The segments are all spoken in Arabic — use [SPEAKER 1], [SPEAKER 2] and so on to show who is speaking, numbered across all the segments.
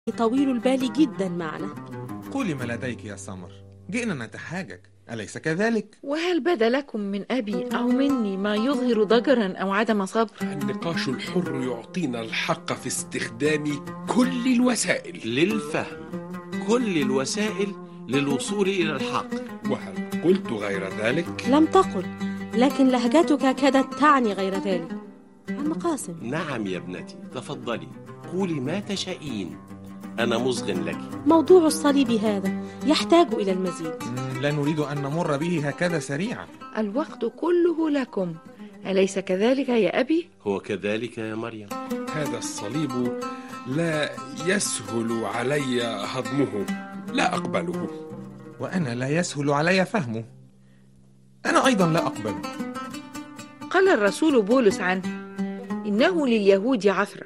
[SPEAKER 1] طويل البال جدا معنا.
[SPEAKER 2] قولي ما لديك يا سمر، جئنا نتحاجج، أليس كذلك؟
[SPEAKER 3] وهل بدا لكم من أبي أو مني ما يظهر ضجرا أو عدم صبر؟
[SPEAKER 4] النقاش الحر يعطينا الحق في استخدام كل الوسائل
[SPEAKER 5] للفهم، كل الوسائل للوصول إلى الحق.
[SPEAKER 4] وهل قلت غير ذلك؟
[SPEAKER 1] لم تقل، لكن لهجتك كادت تعني غير ذلك. عم قاسم.
[SPEAKER 5] نعم يا ابنتي، تفضلي قولي ما تشائين، أنا مصغ لك.
[SPEAKER 1] موضوع الصليب هذا يحتاج إلى المزيد.
[SPEAKER 2] لا نريد أن نمر به هكذا سريعا.
[SPEAKER 3] الوقت كله لكم، أليس كذلك يا أبي؟
[SPEAKER 5] هو كذلك يا مريم.
[SPEAKER 4] هذا الصليب لا يسهل علي هضمه، لا أقبله.
[SPEAKER 2] وأنا لا يسهل علي فهمه، أنا أيضا لا أقبله.
[SPEAKER 3] قال الرسول بولس عنه: إنه لليهود عثرة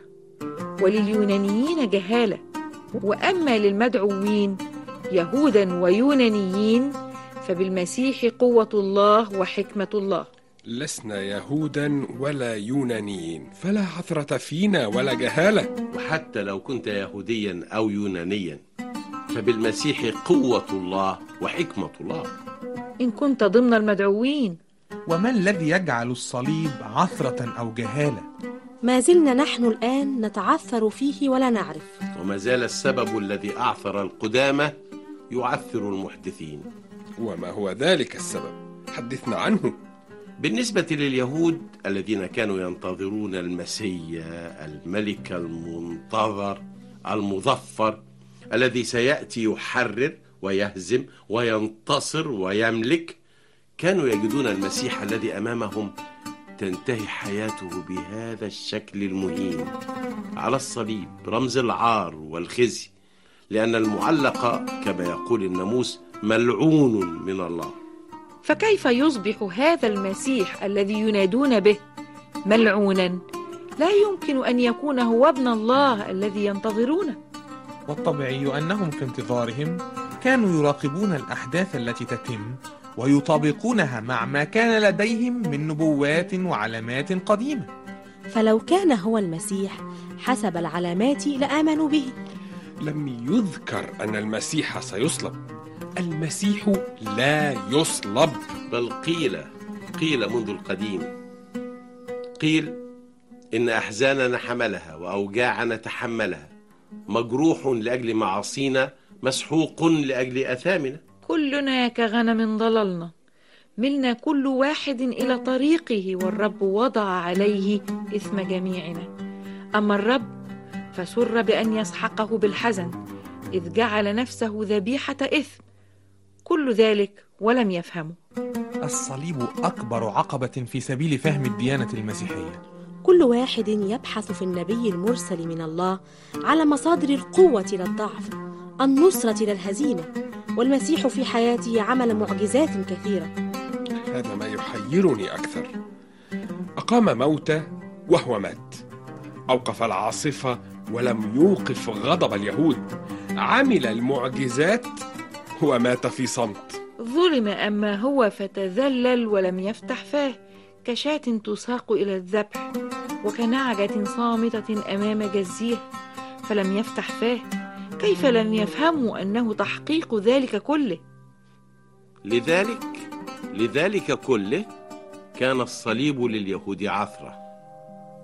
[SPEAKER 3] ولليونانيين جهالة، وأما للمدعوين يهودا ويونانيين فبالمسيح قوة الله وحكمة الله.
[SPEAKER 4] لسنا يهودا ولا يونانيين، فلا عثرة فينا ولا جهالة.
[SPEAKER 5] وحتى لو كنت يهوديا أو يونانيا فبالمسيح قوة الله وحكمة الله.
[SPEAKER 3] إن كنت ضمن المدعوين.
[SPEAKER 2] وما الذي يجعل الصليب عثرة أو جهالة؟
[SPEAKER 1] ما زلنا نحن الآن نتعثر فيه ولا نعرف.
[SPEAKER 5] وما زال السبب الذي أعثر القدامى يعثر المحدثين.
[SPEAKER 4] وما هو ذلك السبب؟ حدثنا عنه.
[SPEAKER 5] بالنسبة لليهود الذين كانوا ينتظرون المسيح، الملك المنتظر المظفر الذي سيأتي يحرر ويهزم وينتصر ويملك، كانوا يجدون المسيح الذي أمامهم تنتهي حياته بهذا الشكل المهين على الصليب، رمز العار والخزي، لأن المعلق كما يقول الناموس ملعون من الله.
[SPEAKER 3] فكيف يصبح هذا المسيح الذي ينادون به ملعونا؟ لا يمكن أن يكون هو ابن الله الذي ينتظرونه.
[SPEAKER 2] والطبيعي أنهم في انتظارهم كانوا يراقبون الأحداث التي تتم ويطابقونها مع ما كان لديهم من نبوات وعلامات قديمة.
[SPEAKER 1] فلو كان هو المسيح حسب العلامات لآمنوا به.
[SPEAKER 4] لم يذكر أن المسيح سيصلب. المسيح لا يصلب،
[SPEAKER 5] بل قيل منذ القديم، قيل إن أحزاننا حملها وأوجاعنا تحملها، مجروح لأجل معاصينا، مسحوق لأجل أثامنا.
[SPEAKER 3] كلنا كغنم ضللنا، ملنا كل واحد إلى طريقه، والرب وضع عليه إثم جميعنا. أما الرب فسر بأن يسحقه بالحزن، إذ جعل نفسه ذبيحة إثم. كل ذلك ولم يفهمه.
[SPEAKER 2] الصليب أكبر عقبة في سبيل فهم الديانة المسيحية.
[SPEAKER 1] كل واحد يبحث في النبي المرسل من الله على مصادر القوة للضعف، النصرة للهزيمة، والمسيح في حياته عمل معجزات كثيرة.
[SPEAKER 4] هذا ما يحيرني أكثر. أقام موتى وهو مات، أوقف العاصفة ولم يوقف غضب اليهود، عمل المعجزات ومات في صمت.
[SPEAKER 3] ظلم أما هو فتذلل ولم يفتح فاه، كشاة تساق إلى الذبح، وكنعجة صامتة أمام جزيه فلم يفتح فاه. كيف لم يفهموا أنه تحقيق ذلك كله؟
[SPEAKER 5] لذلك كله كان الصليب لليهود عثرة،